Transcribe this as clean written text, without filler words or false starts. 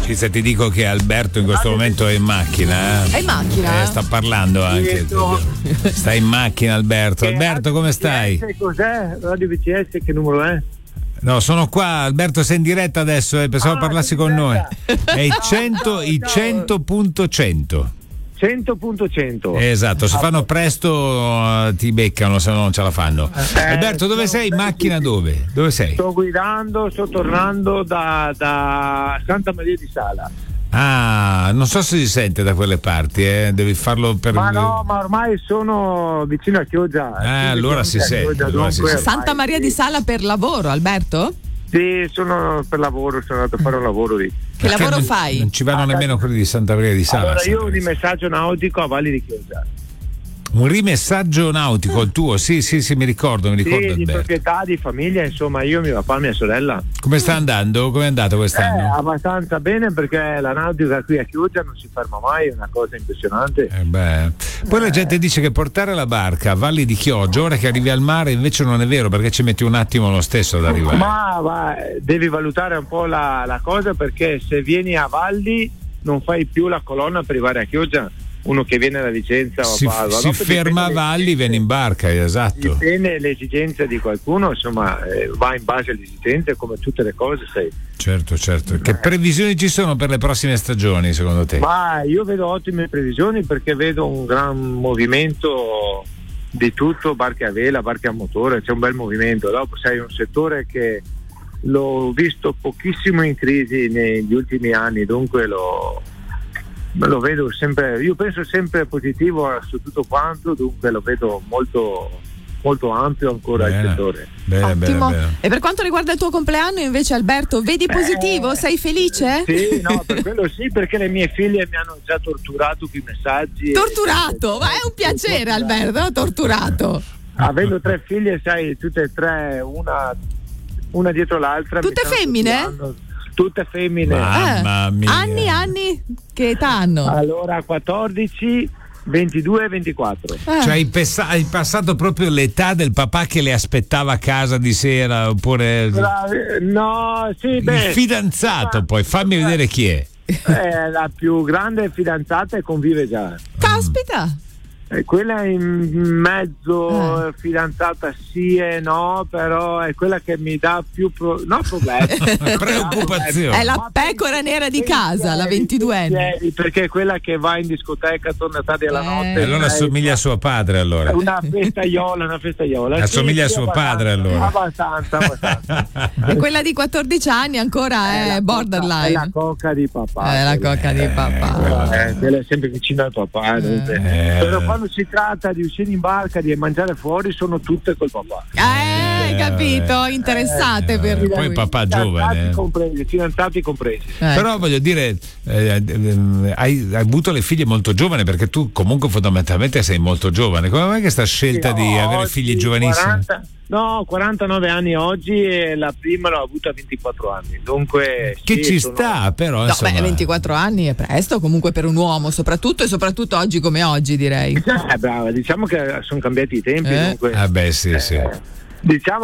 Se ti dico che Alberto in questo momento è in macchina. È in macchina? Sta parlando anche. Sta in macchina Alberto. Alberto, come stai? Cos'è? Radio VCS, che numero è? No, sono qua, Alberto, sei in diretta adesso, pensavo parlassi con noi. È il 100.100. 100.100. Esatto, se fanno presto ti beccano, se no non ce la fanno. Alberto, dove sei? In macchina dove? Dove sei? Sto guidando, sto tornando da Santa Maria di Sala. Ah, non so se si sente da quelle parti, devi farlo per... Ma no, ma ormai sono vicino a Chioggia. Allora si sente. Santa Maria di Sala per lavoro, Alberto? Sì, sono per lavoro, sono andato a fare un lavoro lì. Che lavoro fai? Non ci vanno nemmeno quelli di Santa Maria di Sala. Allora io ho un rimessaggio nautico a Valli di Chioggia. Un rimessaggio nautico il tuo? Sì, mi ricordo Sì, di Alberto. proprietà, di famiglia, insomma, io, mio papà, mia sorella. Come sta andando? Come è andato quest'anno? Abbastanza bene, perché la nautica qui a Chioggia non si ferma mai, è una cosa impressionante. Poi la gente dice che portare la barca a Valli di Chioggia, ora che arrivi al mare, invece non è vero, perché ci metti un attimo lo stesso ad arrivare. Ma devi valutare un po' la cosa, perché se vieni a Valli non fai più la colonna per arrivare a Chioggia. Uno che viene da Vicenza si ferma a Valli, viene in barca, esatto. Dipende le esigenze di qualcuno, insomma, va in base alle esigenze, come tutte le cose, sai. Certo. Che previsioni ci sono per le prossime stagioni, secondo te? Ma io vedo ottime previsioni, perché vedo un gran movimento di tutto, barche a vela, barche a motore, c'è un bel movimento. Dopo sai, un settore che l'ho visto pochissimo in crisi negli ultimi anni, dunque lo vedo sempre, io penso sempre positivo su tutto quanto, dunque lo vedo molto molto ampio ancora il settore. Ottimo. E per quanto riguarda il tuo compleanno invece, Alberto, vedi positivo? Sei felice? Sì, no, per quello sì, perché le mie figlie mi hanno già torturato con i messaggi. Torturato? Ma è un piacere, Alberto, no? Torturato. Avendo 3 figlie, sai, tutte e 3, una dietro l'altra. Tutte femmine? Tutte femmine. Mamma mia. Anni? Che età hanno? Allora, 14, 22 e 24. Cioè hai passato proprio l'età del papà che le aspettava a casa di sera, oppure no, sì, il fidanzato, poi fammi vedere chi è. La più grande fidanzata e convive già. Caspita. Quella in mezzo fidanzata sì e no, però è quella che mi dà più problemi. Preoccupazione. È la pecora nera di casa, la 22enne. Perché è quella che va in discoteca, torna tardi alla notte. Allora assomiglia a suo padre, allora. È una festaiola. Assomiglia a suo padre, allora. Abbastanza. E quella di 14 anni ancora è borderline. È la cocca di papà. È la cocca di papà. Quella è sempre vicino al papà. Però quando si tratta di uscire in barca, di mangiare fuori, sono tutte col papà. Capito? Interessate per lui. Poi papà giovane. Fidanzati compresi. Però voglio dire, hai avuto le figlie molto giovane, perché tu comunque fondamentalmente sei molto giovane. Come mai questa scelta di avere figli giovanissimi? 49 anni oggi, e la prima l'ho avuta a 24 anni. Dunque che ci sta, però. No, 24 anni è presto comunque per un uomo, soprattutto oggi come oggi, direi. Brava, diciamo che sono cambiati i tempi. Dunque, sì. diciamo